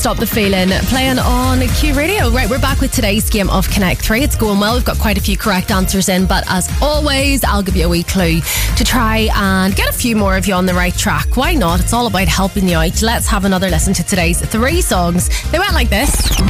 Stop the Feeling, playing on Q Radio. Right, we're back with today's game of Connect 3. It's going well. We've got quite a few correct answers in, but as always, I'll give you a wee clue to try and get a few more of you on the right track. Why not? It's all about helping you out. Let's have another listen to today's 3 songs. They went like this.